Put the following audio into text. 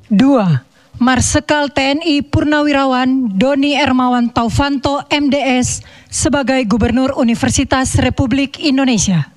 2. Marsekal TNI Purnawirawan Doni Ermawan Taufanto MDS sebagai Gubernur Universitas Republik Indonesia.